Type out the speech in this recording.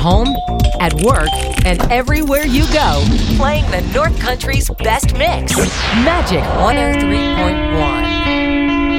home, at work, and everywhere you go, playing the North Country's best mix. Magic 103.1.